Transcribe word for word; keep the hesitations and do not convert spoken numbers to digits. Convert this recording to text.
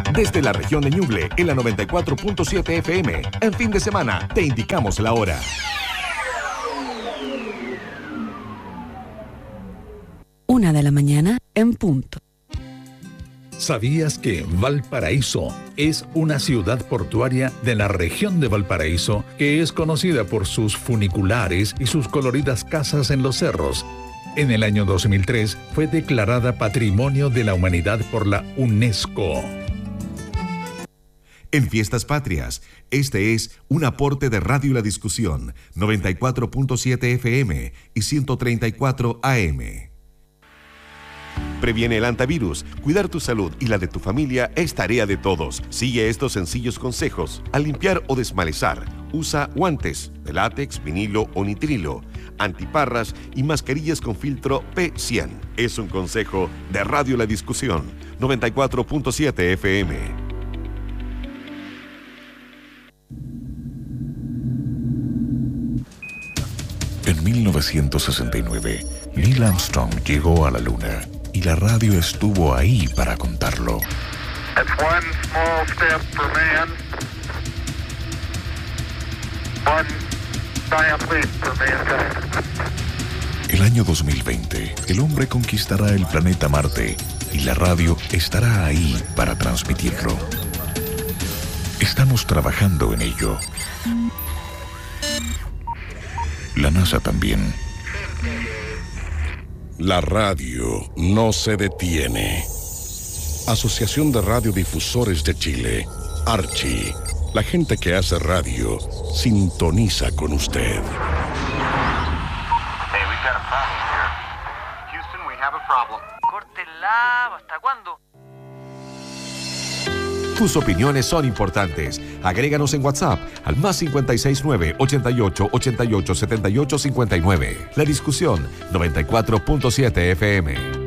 Desde la región de Ñuble, en la noventa y cuatro punto siete F M. En fin de semana, te indicamos la hora. Una de la mañana en punto. ¿Sabías que Valparaíso es una ciudad portuaria de la región de Valparaíso que es conocida por sus funiculares y sus coloridas casas en los cerros? En el año dos mil tres fue declarada Patrimonio de la Humanidad por la UNESCO. En Fiestas Patrias, este es un aporte de Radio La Discusión, noventa y cuatro punto siete F M y ciento treinta y cuatro A M. Previene el antivirus. Cuidar tu salud y la de tu familia es tarea de todos. Sigue estos sencillos consejos. Al limpiar o desmalezar, usa guantes de látex, vinilo o nitrilo, antiparras y mascarillas con filtro P cien. Es un consejo de Radio La Discusión, noventa y cuatro punto siete F M. En mil novecientos sesenta y nueve, Neil Armstrong llegó a la Luna y la radio estuvo ahí para contarlo. That's one small step for man, one giant leap for mankind. El año dos mil veinte, el hombre conquistará el planeta Marte y la radio estará ahí para transmitirlo. Estamos trabajando en ello. La NASA también. La radio no se detiene. Asociación de Radiodifusores de Chile, Archi. La gente que hace radio sintoniza con usted. Hey, we've got a problem here. Houston, we have a problem. Córtenla, ¿hasta cuándo? Tus opiniones son importantes. Agréganos en WhatsApp al más cincuenta y seis nueve, ochenta y ocho, ochenta y ocho, setenta y ocho cincuenta y nueve. La Discusión, noventa y cuatro punto siete F M.